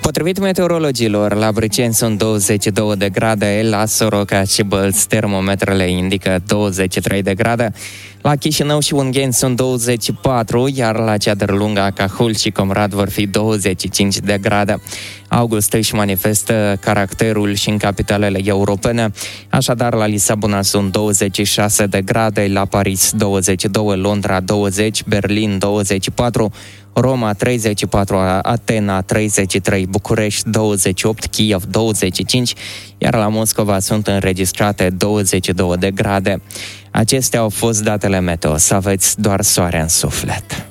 Potrivit meteorologilor, la Briceni sunt 22 de grade, la Soroca și Bălți termometrele indică 23 de grade, la Chișinău și Ungheni sunt 24, iar la Ceadărlunga, Cahul și Comrat vor fi 25 de grade. August își manifestă caracterul și în capitalele europene, așadar la Lisabona sunt 26 de grade, la Paris 22, Londra 20, Berlin 24, Roma 34, Atena 33, București 28, Kiev 25, iar la Moscova sunt înregistrate 22 de grade. Acestea au fost datele meteo, să aveți doar soare în suflet.